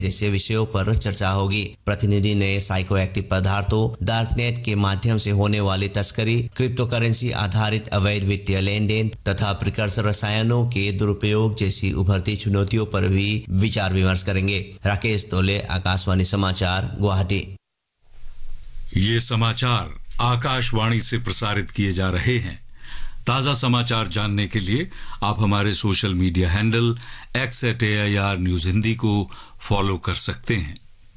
जैसे विषयों पर चर्चा होगी। प्रतिनिधि ने साइको एक्टिव पदार्थों, डार्कनेट के माध्यम से होने वाली तस्करी, क्रिप्टो करेंसी आधारित अवैध वित्तीय लेन देन तथा प्रिकर्सर रसायनों के दुरुपयोग जैसी उभरती चुनौतियों पर भी विचार विमर्श करेंगे। राकेश तोले, आकाशवाणी समाचार, गुवाहाटी। ये समाचार आकाशवाणी से प्रसारित किए जा रहे हैं। ताजा समाचार जानने के लिए आप हमारे social media handle x@AIR news Hindi को फॉलो कर सकते हैं।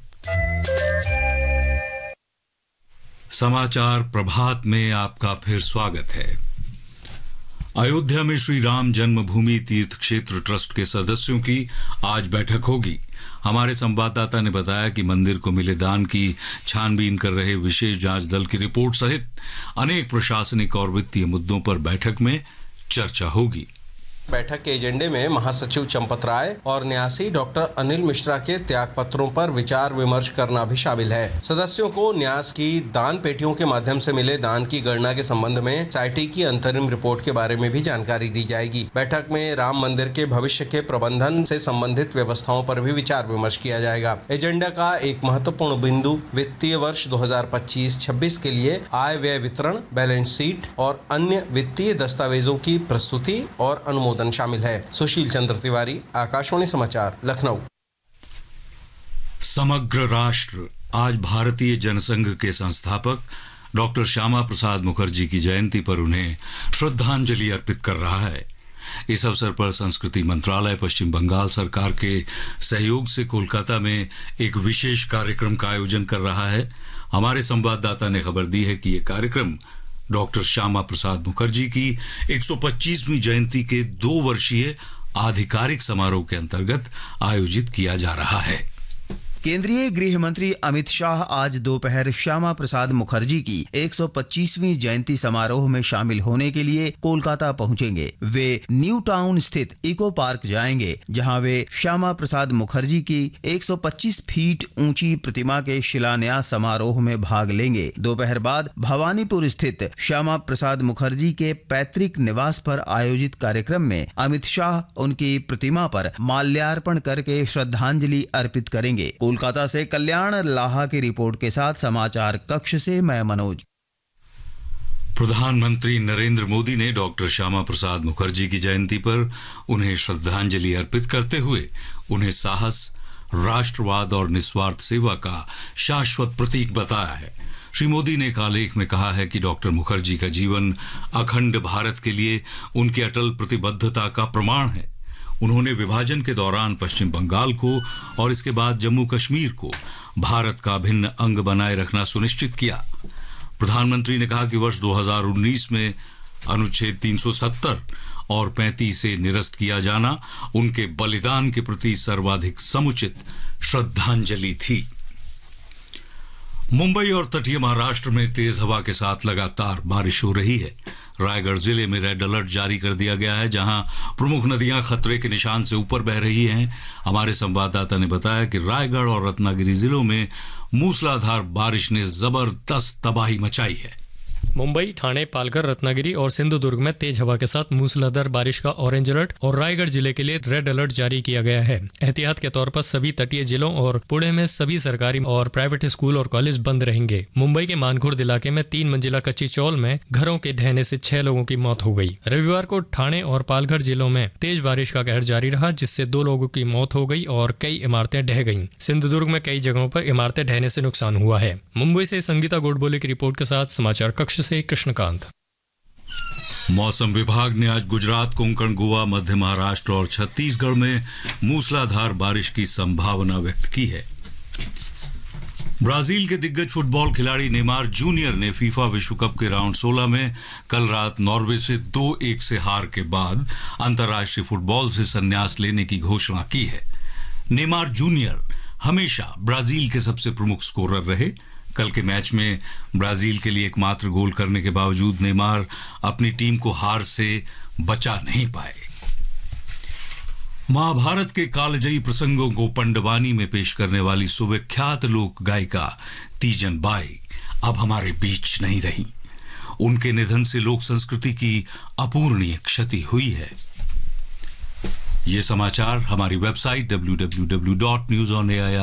समाचार प्रभात में आपका फिर स्वागत है। अयोध्या में श्री राम जन्मभूमि तीर्थ क्षेत्र ट्रस्ट के सदस्यों की आज बैठक होगी। हमारे संवाददाता ने बताया कि मंदिर को मिले दान की छानबीन कर रहे विशेष जांच दल की रिपोर्ट सहित अनेक प्रशासनिक और वित्तीय मुद्दों पर बैठक में चर्चा होगी। बैठक के एजेंडे में महासचिव चंपत राय और न्यासी डॉक्टर अनिल मिश्रा के त्याग पत्रों पर विचार विमर्श करना भी शामिल है। सदस्यों को न्यास की दान पेटियों के माध्यम से मिले दान की गणना के संबंध में सोसाइटी की अंतरिम रिपोर्ट के बारे में भी जानकारी दी जाएगी। बैठक में राम मंदिर के भविष्य के प्रबंधन से संबंधित व्यवस्थाओं पर भी विचार विमर्श किया जाएगा। एजेंडा का एक महत्वपूर्ण बिंदु वित्तीय वर्ष 2025-26 के लिए आय व्यय वितरण, बैलेंस शीट और अन्य वित्तीय दस्तावेजों की प्रस्तुति और अनुमोदन शामिल है। सुशील चंद्र तिवारी, आकाशवाणी समाचार, लखनऊ। समग्र राष्ट्र आज भारतीय जनसंघ के संस्थापक डॉक्टर श्यामा प्रसाद मुखर्जी की जयंती पर उन्हें श्रद्धांजलि अर्पित कर रहा है। इस अवसर पर संस्कृति मंत्रालय पश्चिम बंगाल सरकार के सहयोग से कोलकाता में एक विशेष कार्यक्रम का आयोजन कर रहा है। हमारे संवाददाता ने खबर दी है कि यह कार्यक्रम डॉक्टर श्यामा प्रसाद मुखर्जी की 125वीं जयंती के 2 वर्षीय आधिकारिक समारोह के अंतर्गत आयोजित किया जा रहा है। केंद्रीय गृह मंत्री अमित शाह आज दोपहर श्यामा प्रसाद मुखर्जी की 125वीं जयंती समारोह में शामिल होने के लिए कोलकाता पहुंचेंगे। वे न्यू टाउन स्थित इको पार्क जाएंगे, जहां वे श्यामा प्रसाद मुखर्जी की 125 फीट ऊंची प्रतिमा के शिलान्यास समारोह में भाग लेंगे। दोपहर बाद भवानीपुर स्थित श्यामा प्रसाद मुखर्जी के पैतृक निवास पर आयोजित कार्यक्रम में अमित शाह उनकी प्रतिमा पर माल्यार्पण करके श्रद्धांजलि अर्पित करेंगे। कोलकाता से कल्याण लाहा की रिपोर्ट के साथ समाचार कक्ष से मैं मनोज। प्रधानमंत्री नरेंद्र मोदी ने डॉक्टर श्यामा प्रसाद मुखर्जी की जयंती पर उन्हें श्रद्धांजलि अर्पित करते हुए उन्हें साहस, राष्ट्रवाद और निस्वार्थ सेवा का शाश्वत प्रतीक बताया है। श्री मोदी ने एक आलेख में कहा है कि डॉक्टर मुखर्जी का जीवन अखंड भारत के लिए उनकी अटल प्रतिबद्धता का प्रमाण है। उन्होंने विभाजन के दौरान पश्चिम बंगाल को और इसके बाद जम्मू कश्मीर को भारत का भिन्न अंग बनाए रखना सुनिश्चित किया। प्रधानमंत्री ने कहा कि वर्ष 2019 में अनुच्छेद 370 और 35 से निरस्त किया जाना उनके बलिदान के प्रति सर्वाधिक समुचित श्रद्धांजलि थी। मुंबई और तटीय महाराष्ट्र में तेज हवा के साथ लगातार बारिश हो रही है। रायगढ़ जिले में रेड अलर्ट जारी कर दिया गया है, जहां प्रमुख नदियां खतरे के निशान से ऊपर बह रही हैं। हमारे संवाददाता ने बताया कि रायगढ़ और रत्नागिरी जिलों में मूसलाधार बारिश ने जबरदस्त तबाही मचाई है। मुंबई, ठाणे, पालघर, रत्नागिरी और सिंधुदुर्ग में तेज हवा के साथ मूसलाधार बारिश का ऑरेंज अलर्ट और रायगढ़ जिले के लिए रेड अलर्ट जारी किया गया है। एहतियात के तौर पर सभी तटीय जिलों और पुणे में सभी सरकारी और प्राइवेट स्कूल और कॉलेज बंद रहेंगे। मुंबई के मानखुर्द इलाके में 3 मंजिला कच्ची चौल में घरों के ढहने से 6 लोगों की मौत हो गई। रविवार को ठाणे और पालघर जिलों में तेज बारिश का कहर जारी रहा, जिससे 2 लोगों की मौत हो गई और कई इमारतें ढह गईं। सिंधुदुर्ग में कई जगहों पर इमारतें ढहने से नुकसान हुआ है। मुंबई से संगीता गोडबोले की रिपोर्ट के साथ समाचार कक्ष से कृष्णकांत। मौसम विभाग ने आज गुजरात, कोंकण, गोवा, मध्य महाराष्ट्र और छत्तीसगढ़ में मूसलाधार बारिश की संभावना व्यक्त की है। ब्राजील के दिग्गज फुटबॉल खिलाड़ी नेमार जूनियर ने फीफा विश्व कप के राउंड 16 में कल रात नॉर्वे से 2-1 से हार के बाद अंतर्राष्ट्रीय फुटबॉल से संन्यास लेने की घोषणा की है। नेमार जूनियर हमेशा ब्राजील के सबसे प्रमुख स्कोरर रहे। कल के मैच में ब्राजील के लिए एकमात्र गोल करने के बावजूद नेमार अपनी टीम को हार से बचा नहीं पाए। महाभारत के कालजयी प्रसंगों को पंडवानी में पेश करने वाली सुविख्यात लोक गायिका तीजन बाई अब हमारे बीच नहीं रही। उनके निधन से लोक संस्कृति की अपूरणीय क्षति हुई है। ये समाचार हमारी वेबसाइट www.newsonair